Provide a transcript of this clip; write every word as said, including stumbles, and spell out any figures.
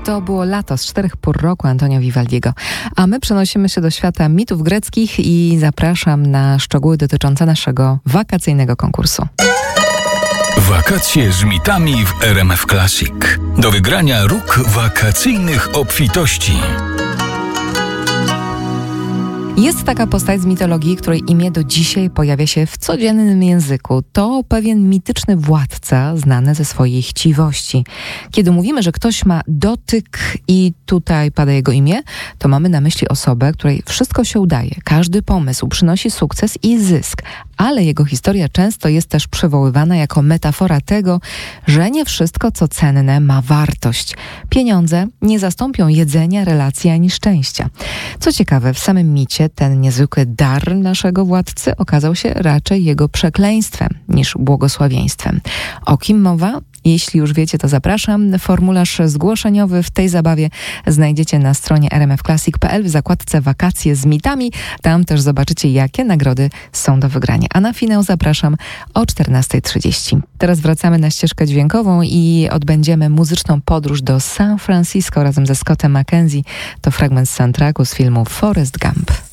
To było Lato z czterech pór roku Antonio Vivaldiego. A my przenosimy się do świata mitów greckich i zapraszam na szczegóły dotyczące naszego wakacyjnego konkursu. Wakacje z mitami w R M F Classic. Do wygrania róg wakacyjnych obfitości. Jest taka postać z mitologii, której imię do dzisiaj pojawia się w codziennym języku. To pewien mityczny władca znany ze swojej chciwości. Kiedy mówimy, że ktoś ma dotyk i tutaj pada jego imię, to mamy na myśli osobę, której wszystko się udaje. Każdy pomysł przynosi sukces i zysk, ale jego historia często jest też przywoływana jako metafora tego, że nie wszystko, co cenne, ma wartość. Pieniądze nie zastąpią jedzenia, relacji ani szczęścia. Co ciekawe, w samym micie ten niezwykły dar naszego władcy okazał się raczej jego przekleństwem niż błogosławieństwem. O kim mowa? Jeśli już wiecie, to zapraszam. Formularz zgłoszeniowy w tej zabawie znajdziecie na stronie r m f classic kropka p l w zakładce Wakacje z mitami. Tam też zobaczycie, jakie nagrody są do wygrania. A na finał zapraszam o czternasta trzydzieści. Teraz wracamy na ścieżkę dźwiękową i odbędziemy muzyczną podróż do San Francisco razem ze Scottem McKenzie. To fragment z soundtracku z filmu Forrest Gump.